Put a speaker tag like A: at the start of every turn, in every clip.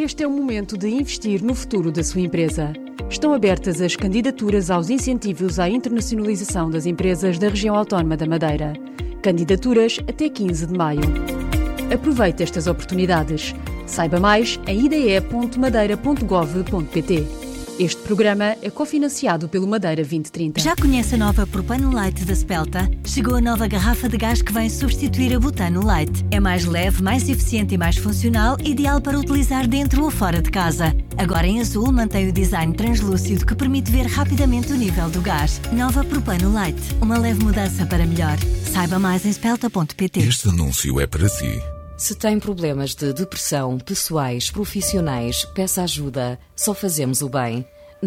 A: este é o momento de investir no futuro da sua empresa. Estão abertas as candidaturas aos incentivos à internacionalização das empresas da região autónoma da Madeira. Candidaturas até 15 de maio. Aproveite estas oportunidades. Saiba mais em ide.madeira.gov.pt. Este programa é cofinanciado pelo Madeira 2030.
B: Já conhece a nova Propano Light da Spelta? Chegou a nova garrafa de gás que vem substituir a Butano Light. É mais leve, mais eficiente e mais funcional, ideal para utilizar dentro ou fora de casa. Agora em azul mantém o design translúcido que permite ver rapidamente o nível do gás. Nova Propano Light. Uma leve mudança para melhor. Saiba mais em spelta.pt.
C: Este anúncio é para si.
D: Se tem problemas de depressão, pessoais, profissionais, peça ajuda. Só fazemos o bem.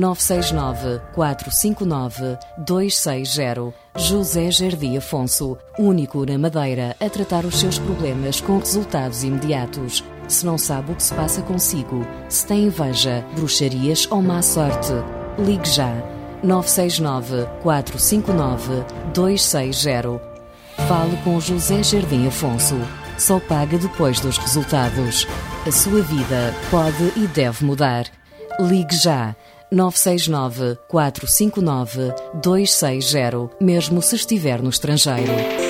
D: 969-459-260. José Jardim Afonso, único na Madeira a tratar os seus problemas com resultados imediatos. Se não sabe o que se passa consigo, se tem inveja, bruxarias ou má sorte, ligue já. 969-459-260. Fale com José Jardim Afonso. Só paga depois dos resultados. A sua vida pode e deve mudar. Ligue já. 969-459-260, mesmo se estiver no estrangeiro.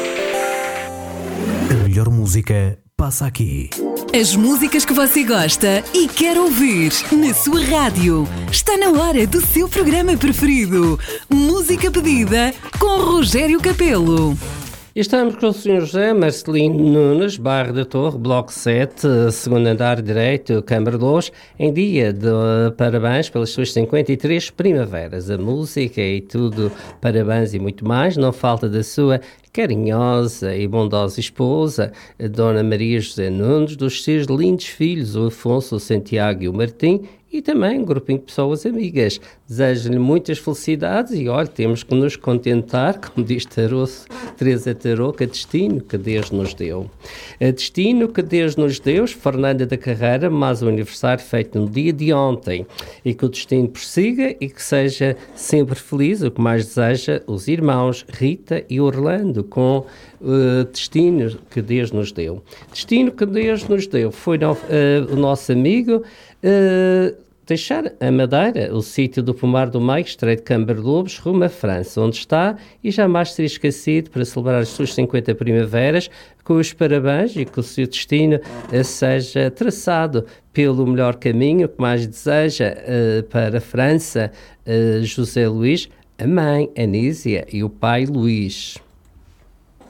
E: A melhor música passa aqui.
F: As músicas que você gosta e quer ouvir na sua rádio. Está na hora do seu programa preferido. Música pedida com Rogério Capelo.
G: Estamos com o Sr. José Marcelino Nunes, Bairro da Torre, Bloco 7, segundo andar direito, Câmara 2, em dia de parabéns pelas suas 53 primaveras. A música e tudo, parabéns e muito mais, não falta da sua carinhosa e bondosa esposa, a Dona Maria José Nunes, dos seus lindos filhos, o Afonso, o Santiago e o Martim, e também um grupinho de pessoas amigas. Desejo-lhe muitas felicidades e, olha, temos que nos contentar, como diz Teresa Tarô, que a destino que Deus nos deu. A destino que Deus nos deu, Fernanda da Carreira, mais um aniversário feito no dia de ontem. E que o destino prossiga e que seja sempre feliz, o que mais deseja os irmãos Rita e Orlando, com o destino que Deus nos deu. Destino que Deus nos deu foi o nosso amigo deixar a Madeira, o sítio do Pomar do Meio, Estreito de Câmara de Lobos, rumo à França, onde está e jamais seria esquecido para celebrar as suas 50 primaveras, com os parabéns e que o seu destino seja traçado pelo melhor caminho, que mais deseja para a França, José Luís, a mãe Anísia e o pai Luís.